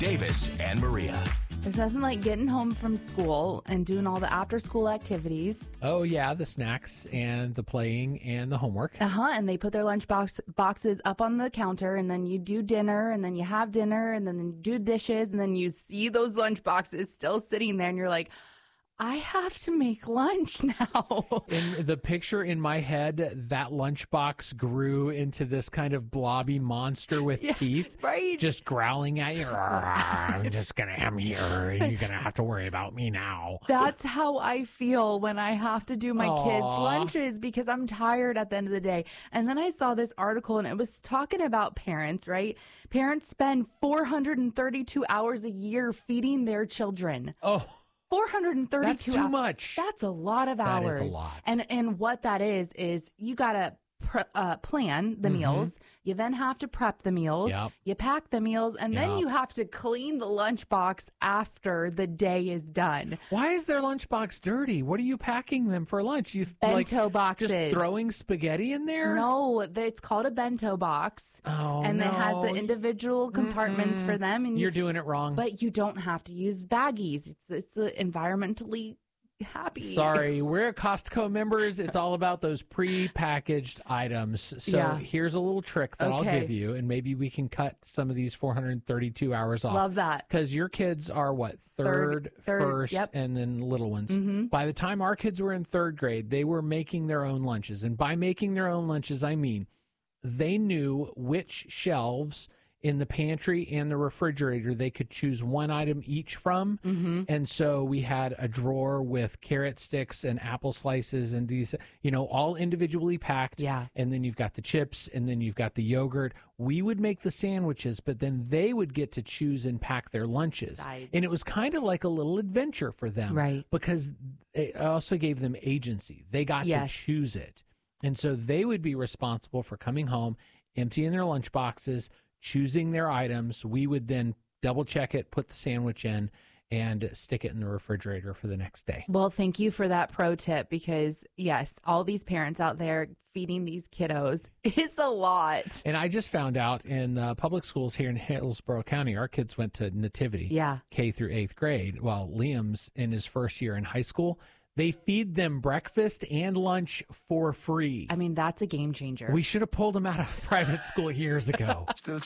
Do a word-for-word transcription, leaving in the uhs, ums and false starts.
Davis and Maria. There's nothing like getting home from school and doing all the after-school activities. Oh, yeah, the snacks and the playing and the homework. Uh-huh, and they put their lunch box boxes up on the counter, and then you do dinner, and then you have dinner, and then you do dishes, and then you see those lunch boxes still sitting there, and you're like, I have to make lunch now. In the picture in my head, that lunchbox grew into this kind of blobby monster with Yeah, teeth, right? just growling at you. I'm just gonna, I'm here, and you're gonna have to worry about me now. That's how I feel when I have to do my Aw. kids' lunches because I'm tired at the end of the day. And then I saw this article and it was talking about parents, right? Parents spend four hundred thirty-two hours a year feeding their children. Oh, four hundred thirty-two that's too hours. much. That's a lot of That hours. is a lot. And and what that is is you got to pr- uh, plan the Mhm. meals. You then have to prep the meals. Yep. You pack the meals, and then Yep. you have to clean the lunchbox after the day is done. Why is their lunchbox dirty? What are you packing them for lunch? You like Bento boxes. just throwing spaghetti in there? No, it's called a bento box, Oh, and no. it has the individual compartments Mm-mm. for them. And You're you, doing it wrong. but you don't have to use baggies. It's it's uh, environmentally happy. Sorry, we're Costco members. It's all about those pre-packaged items. So Yeah. here's a little trick that I'll Okay. give you, and maybe we can cut some of these four hundred thirty-two hours off. Love that. Because your kids are what, third, Third- third, first, yep. and then little ones. Mhm. By the time our kids were in third grade, they were making their own lunches. And by making their own lunches, I mean they knew which shelves in the pantry and the refrigerator they could choose one item each from. Mm-hmm. And so we had a drawer with carrot sticks and apple slices and these, you know, all individually packed. Yeah. And then you've got the chips and then you've got the yogurt. We would make the sandwiches, but then they would get to choose and pack their lunches. Side. And it was kind of like a little adventure for them. Right. Because it also gave them agency. They got Yes. to choose it. And so they would be responsible for coming home, emptying their lunch boxes, choosing their items. We would then double check it, put the sandwich in, and stick it in the refrigerator for the next day. Well, thank you for that pro tip because, yes, all these parents out there feeding these kiddos is a lot. And I just found out in uh, public schools here in Hillsborough County, our kids went to Nativity, Yeah. K through eighth grade, while Liam's in his first year in high school. They feed them breakfast and lunch for free. I mean, that's a game changer. We should have pulled them out of private school years ago.